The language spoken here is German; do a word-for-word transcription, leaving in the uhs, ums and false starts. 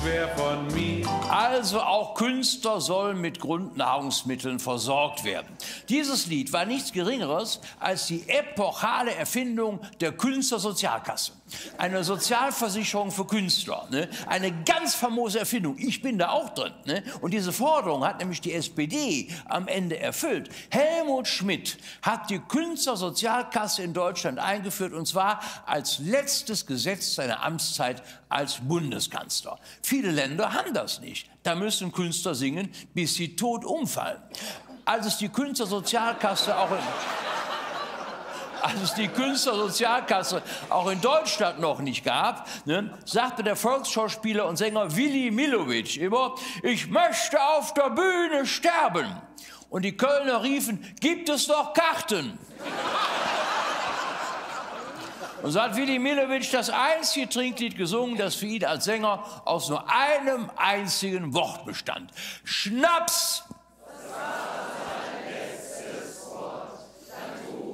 Von mir. Also auch Künstler sollen mit Grundnahrungsmitteln versorgt werden. Dieses Lied war nichts Geringeres als die epochale Erfindung der Künstlersozialkasse. Eine Sozialversicherung für Künstler. Ne? Eine ganz famose Erfindung. Ich bin da auch drin. Ne? Und diese Forderung hat nämlich die S P D am Ende erfüllt. Helmut Schmidt hat die Künstlersozialkasse in Deutschland eingeführt, und zwar als letztes Gesetz seiner Amtszeit als Bundeskanzler. Viele Länder haben das nicht. Da müssen Künstler singen, bis sie tot umfallen. Als es die Künstlersozialkasse auch in Als es die Künstlersozialkasse auch in Deutschland noch nicht gab, ne, sagte der Volksschauspieler und Sänger Willy Millowitsch immer: Ich möchte auf der Bühne sterben. Und die Kölner riefen: Gibt es noch Karten? Und so hat Willy Millowitsch das einzige Trinklied gesungen, das für ihn als Sänger aus nur einem einzigen Wort bestand: Schnaps!